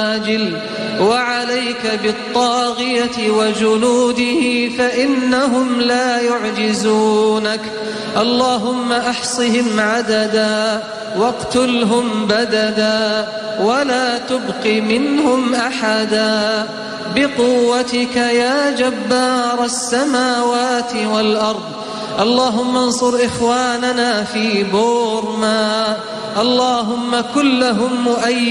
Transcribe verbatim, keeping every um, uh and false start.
وعليك بالطاغية وجنوده فإنهم لا يعجزونك. اللهم أحصهم عددا واقتلهم بددا ولا تبق منهم أحدا بقوتك يا جبار السماوات والأرض. اللهم انصر إخواننا في بورما، اللهم كن لهم مؤيدا